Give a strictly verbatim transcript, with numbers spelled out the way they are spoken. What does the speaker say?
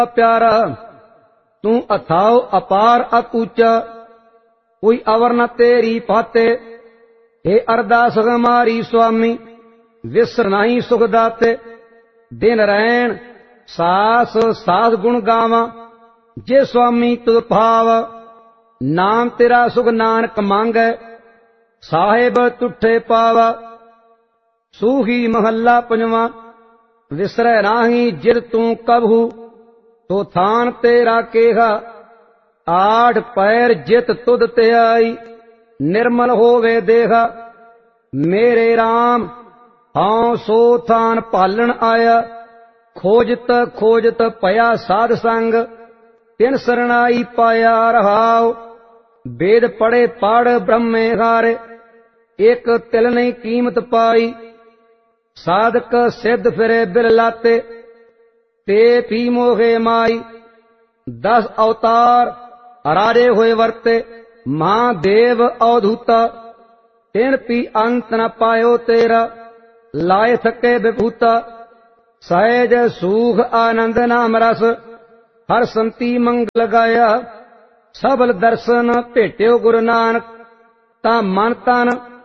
प्यारा तू अथाओ अपार अकूचा कोई अवर न तेरी पाते। हे अरदास हमारी स्वामी विसर नहीं सुख दाते। दिन रैन सास साध गुण गावा जे स्वामी तुद भाव। नाम तेरा सुख नानक मांगै साहेब तुठे पावा। सूही महला पंजवा विसरै नाही जिद तू कबहू तो थान तेरा केहा। आठ पैर जित तुद ते आई निर्मल होवे देहा। मेरे राम हाँ सो थान पालन आया। खोजत खोजत पया साध संग तिन सरणाई पाया रहाओ। वेद पढ़े पढ़ ब्रह्मे हारे एक तिल नहीं कीमत पाई। साधक सिद्ध फिरे बिल लाते ते पी मोहे माई। दस अवतार राजे हुए वर्ते महादेव अवधूता। तिन पी अंत न पायो तेरा लाए थके विभूता। सहज सूख आनंद नाम रस हर संति मंगल गाया। सबल दर्शन भेट्यो गुरु नानक ता मन तन